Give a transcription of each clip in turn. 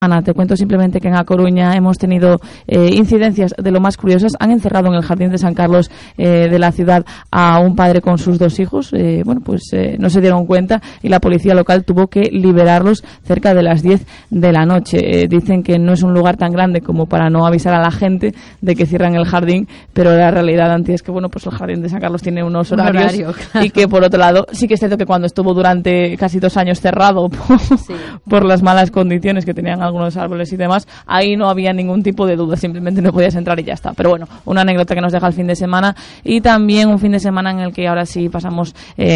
Ana, te cuento simplemente que en A Coruña hemos tenido incidencias de lo más curiosas. Han encerrado en el jardín de San Carlos de la ciudad a un padre con sus 2 hijos. No se dieron cuenta y la policía local tuvo que liberarlos cerca de las 10 de la noche. Dicen que no es un lugar tan grande como para no avisar a la gente de que cierran el jardín, pero la realidad, Anti, es que el jardín de San Carlos tiene unos horarios claro. Y que, por otro lado, sí que es cierto que cuando estuvo durante casi 2 años cerrado por las malas condiciones que tenían algunos árboles y demás, ahí no había ningún tipo de duda, simplemente no podías entrar y ya está. Pero bueno, una anécdota que nos deja el fin de semana, y también un fin de semana en el que ahora sí pasamos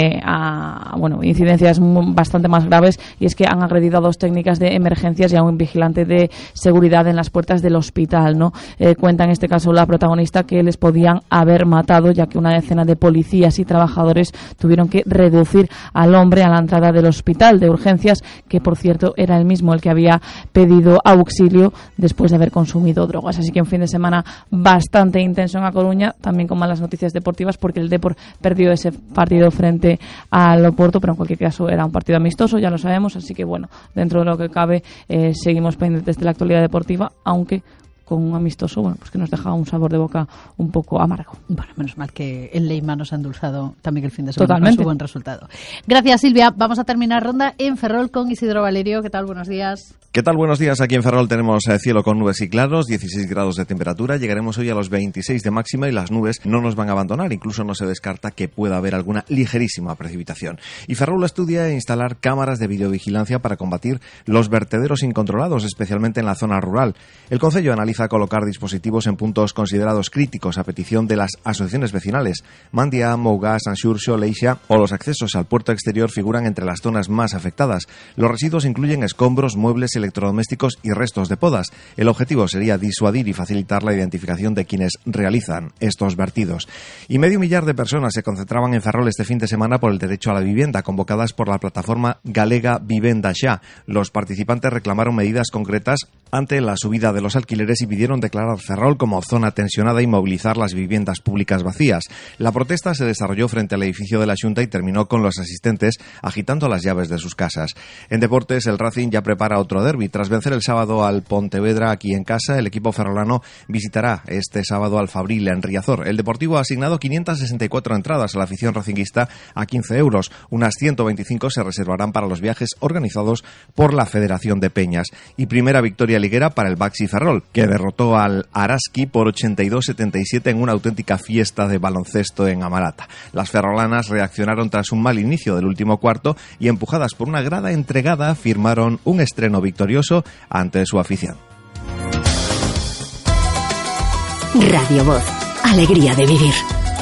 a incidencias bastante más graves, y es que han agredido a 2 técnicas de emergencias y a un vigilante de seguridad en las puertas del hospital, ¿no? Cuenta en este caso la protagonista que les podían haber matado, ya que una decena de policías y trabajadores tuvieron que reducir al hombre a la entrada del hospital de urgencias, que por cierto era el mismo el que había pedido auxilio después de haber consumido drogas. Así que un fin de semana bastante intenso en A Coruña, también con malas noticias deportivas, porque el Depor perdió ese partido frente al Oporto, pero en cualquier caso era un partido amistoso, ya lo sabemos, así que bueno, dentro de lo que cabe seguimos pendientes de la actualidad deportiva, aunque con un amistoso, que nos deja un sabor de boca un poco amargo. Bueno, menos mal que el Leima nos ha endulzado también el fin de semana. Totalmente. Con su buen resultado. Gracias, Silvia. Vamos a terminar ronda en Ferrol con Isidro Valerio. ¿Qué tal? Buenos días. ¿Qué tal? Buenos días. Aquí en Ferrol tenemos cielo con nubes y claros, 16 grados de temperatura. Llegaremos hoy a los 26 de máxima y las nubes no nos van a abandonar. Incluso no se descarta que pueda haber alguna ligerísima precipitación. Y Ferrol estudia instalar cámaras de videovigilancia para combatir los vertederos incontrolados, especialmente en la zona rural. El Concello analiza colocar dispositivos en puntos considerados críticos a petición de las asociaciones vecinales. Mandia, Mougá, Sanxurxo, Leixa o los accesos al puerto exterior figuran entre las zonas más afectadas. Los residuos incluyen escombros, muebles, electrodomésticos y restos de podas. El objetivo sería disuadir y facilitar la identificación de quienes realizan estos vertidos. Y 500.000 de personas se concentraban en Ferrol este fin de semana por el derecho a la vivienda, convocadas por la plataforma galega Vivenda Xa. Los participantes reclamaron medidas concretas ante la subida de los alquileres y pidieron declarar Ferrol como zona tensionada y movilizar las viviendas públicas vacías. La protesta se desarrolló frente al edificio de la Xunta y terminó con los asistentes agitando las llaves de sus casas. En deportes, el Racing ya prepara otro derbi. Tras vencer el sábado al Pontevedra aquí en casa, el equipo ferrolano visitará este sábado al Fabril en Riazor. El Deportivo ha asignado 564 entradas a la afición racinguista a 15 euros. Unas 125 se reservarán para los viajes organizados por la Federación de Peñas. Y primera victoria liguera para el Baxi Ferrol, que derrotó al Araski por 82-77 en una auténtica fiesta de baloncesto en Amarata. Las ferrolanas reaccionaron tras un mal inicio del último cuarto y, empujadas por una grada entregada, firmaron un estreno victorioso ante su afición. Radio Voz, alegría de vivir.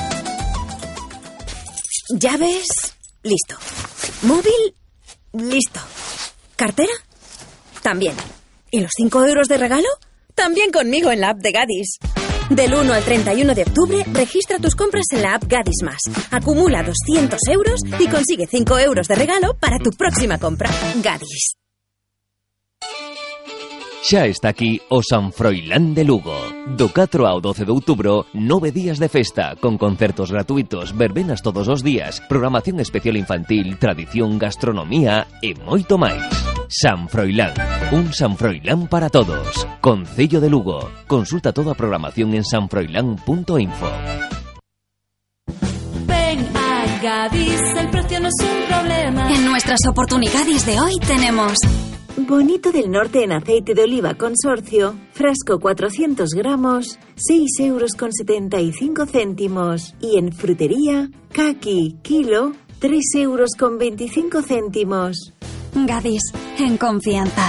¿Llaves? Listo. ¿Móvil? Listo. ¿Cartera? También. ¿Y los 5 euros de regalo? También conmigo en la app de Gadis. Del 1 al 31 de octubre, registra tus compras en la app Gadis Más. Acumula 200 euros y consigue 5 euros de regalo para tu próxima compra. Gadis. Xa está aquí o San Froilán de Lugo. Do 4 ao 12 de outubro, 9 días de festa, con concertos gratuitos, verbenas todos os días, programación especial infantil, tradición, gastronomía e moito máis. San Froilán, un San Froilán para todos. Concello de Lugo. Consulta toda a programación en sanfroilán.info. Ven a Gadis, el precio no es un problema. En nuestras oportunidades de hoy tenemos Bonito del Norte en aceite de oliva consorcio, frasco 400 gramos, 6,75 €. Y en frutería, caqui, kilo, 3,25 €. Gadis, en confianza.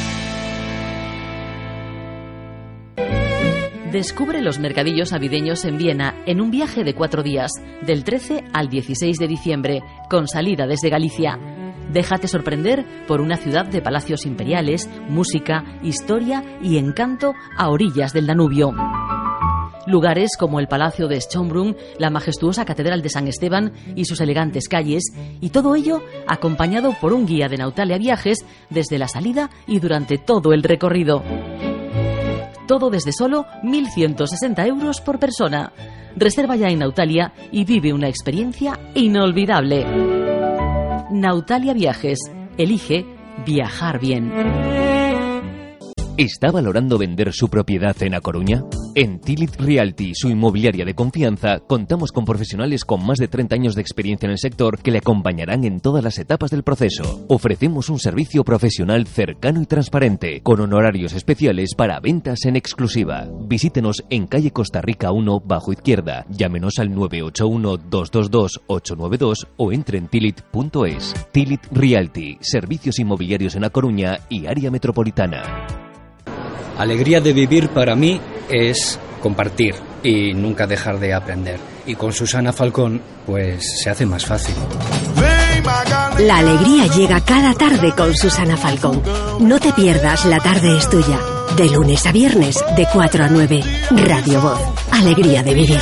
Descubre los mercadillos navideños en Viena en un viaje de 4 días, del 13 al 16 de diciembre, con salida desde Galicia. Déjate sorprender por una ciudad de palacios imperiales, música, historia y encanto a orillas del Danubio. Lugares como el Palacio de Schönbrunn, la majestuosa Catedral de San Esteban y sus elegantes calles, y todo ello acompañado por un guía de Nautalia Viajes desde la salida y durante todo el recorrido. Todo desde solo 1.160 euros por persona. Reserva ya en Nautalia y vive una experiencia inolvidable. Nautalia Viajes. Elige viajar bien. ¿Está valorando vender su propiedad en A Coruña? En Tilit Realty, su inmobiliaria de confianza, contamos con profesionales con más de 30 años de experiencia en el sector que le acompañarán en todas las etapas del proceso. Ofrecemos un servicio profesional cercano y transparente, con honorarios especiales para ventas en exclusiva. Visítenos en calle Costa Rica 1, bajo izquierda. Llámenos al 981-222-892 o entre en tilit.es. Tilit Realty, servicios inmobiliarios en A Coruña y área metropolitana. Alegría de vivir para mí es compartir y nunca dejar de aprender. Y con Susana Falcón, pues se hace más fácil. La alegría llega cada tarde con Susana Falcón. No te pierdas La Tarde es Tuya. De lunes a viernes, de 4 a 9. Radio Voz. Alegría de vivir.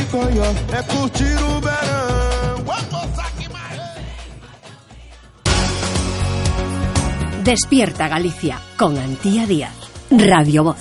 Despierta Galicia con Antía Díaz. Radio Voz.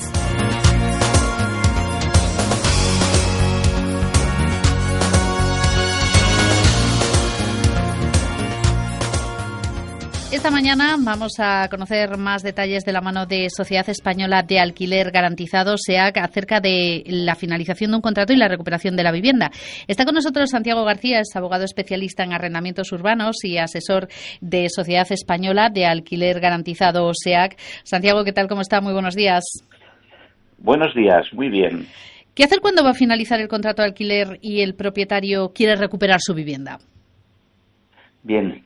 Esta mañana vamos a conocer más detalles de la mano de Sociedad Española de Alquiler Garantizado, SEAG, acerca de la finalización de un contrato y la recuperación de la vivienda. Está con nosotros Santiago García, es abogado especialista en arrendamientos urbanos y asesor de Sociedad Española de Alquiler Garantizado, SEAG. Santiago, ¿qué tal? ¿Cómo está? Muy buenos días. Buenos días, muy bien. ¿Qué hacer cuando va a finalizar el contrato de alquiler y el propietario quiere recuperar su vivienda? Bien,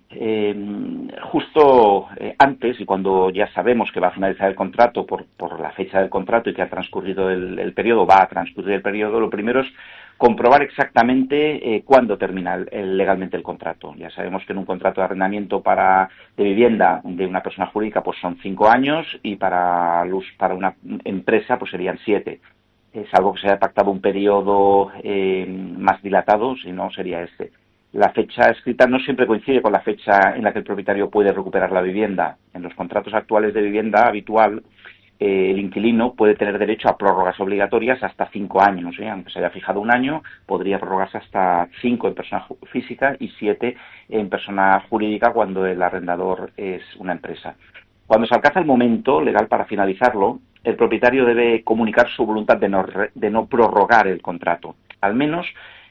justo antes y cuando ya sabemos que va a finalizar el contrato por la fecha del contrato y que ha transcurrido el periodo, va a transcurrir el periodo, lo primero es comprobar exactamente cuándo termina legalmente el contrato. Ya sabemos que en un contrato de arrendamiento de vivienda de una persona jurídica pues son 5 años y para una empresa pues serían 7. Salvo que se haya pactado un periodo más dilatado, si no sería este. La fecha escrita no siempre coincide con la fecha en la que el propietario puede recuperar la vivienda. En los contratos actuales de vivienda habitual, el inquilino puede tener derecho a prórrogas obligatorias hasta 5 años. Aunque se haya fijado 1 año, podría prorrogarse hasta 5 en persona física y 7 en persona jurídica cuando el arrendador es una empresa. Cuando se alcanza el momento legal para finalizarlo, el propietario debe comunicar su voluntad de no prorrogar el contrato. Al menos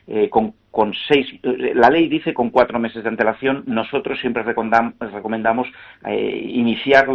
con 6, la ley dice con 4 meses de antelación. Nosotros siempre recomendamos enviar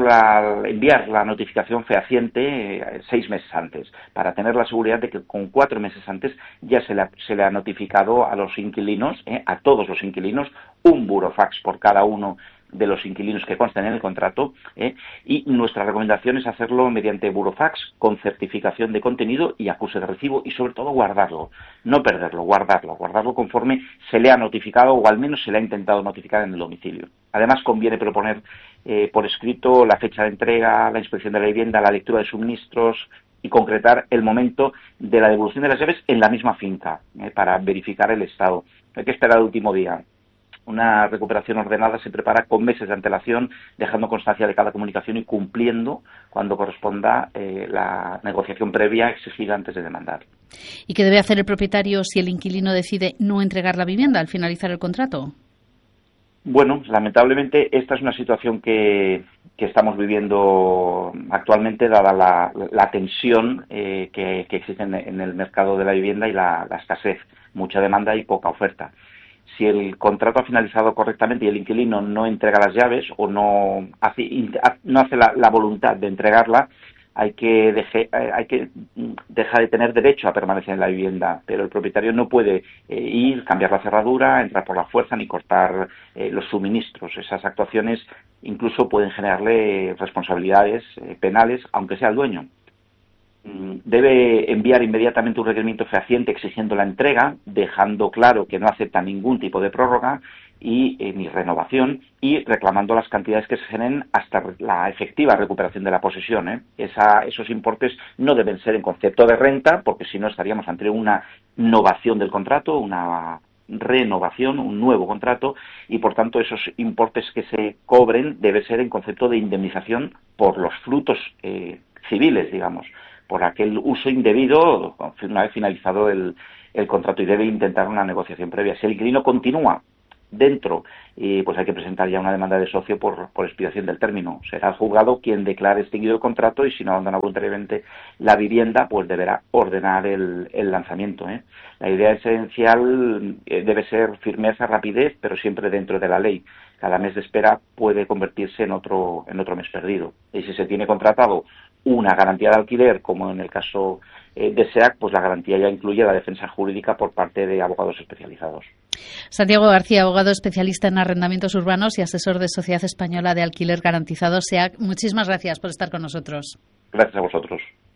la notificación fehaciente 6 meses antes, para tener la seguridad de que con 4 meses antes ya se le ha notificado a los inquilinos, a todos los inquilinos, un burofax por cada uno de los inquilinos que constan en el contrato, y nuestra recomendación es hacerlo mediante burofax con certificación de contenido y acuse de recibo, y sobre todo guardarlo, no perderlo, guardarlo conforme se le ha notificado o al menos se le ha intentado notificar en el domicilio. Además conviene proponer por escrito la fecha de entrega, la inspección de la vivienda, la lectura de suministros y concretar el momento de la devolución de las llaves en la misma finca, para verificar el estado. Hay que esperar el último día. Una recuperación ordenada se prepara con meses de antelación, dejando constancia de cada comunicación y cumpliendo cuando corresponda la negociación previa exigida antes de demandar. ¿Y qué debe hacer el propietario si el inquilino decide no entregar la vivienda al finalizar el contrato? Bueno, lamentablemente esta es una situación que estamos viviendo actualmente, dada la tensión que existe en el mercado de la vivienda y la escasez, mucha demanda y poca oferta. Si el contrato ha finalizado correctamente y el inquilino no entrega las llaves o no hace la voluntad de entregarla, hay que dejar de tener derecho a permanecer en la vivienda, pero el propietario no puede cambiar la cerradura, entrar por la fuerza ni cortar los suministros. Esas actuaciones incluso pueden generarle responsabilidades penales, aunque sea el dueño. Debe enviar inmediatamente un requerimiento fehaciente exigiendo la entrega, dejando claro que no acepta ningún tipo de prórroga ni renovación, y reclamando las cantidades que se generen hasta la efectiva recuperación de la posesión. Esos importes no deben ser en concepto de renta, porque si no estaríamos ante una novación del contrato, una renovación, un nuevo contrato, y por tanto esos importes que se cobren debe ser en concepto de indemnización por los frutos civiles, digamos, por aquel uso indebido una vez finalizado el contrato, y debe intentar una negociación previa. Si el inquilino continúa dentro, pues hay que presentar ya una demanda de desahucio por expiración del término. Será el juzgado quien declare extinguido el contrato y si no abandona voluntariamente la vivienda, pues deberá ordenar el lanzamiento. La idea esencial debe ser firmeza, rapidez, pero siempre dentro de la ley. Cada mes de espera puede convertirse en otro mes perdido. Y si se tiene contratado una garantía de alquiler, como en el caso de SEAC, pues la garantía ya incluye la defensa jurídica por parte de abogados especializados. Santiago García, abogado especialista en arrendamientos urbanos y asesor de Sociedad Española de Alquiler Garantizado, SEAC. Muchísimas gracias por estar con nosotros. Gracias a vosotros.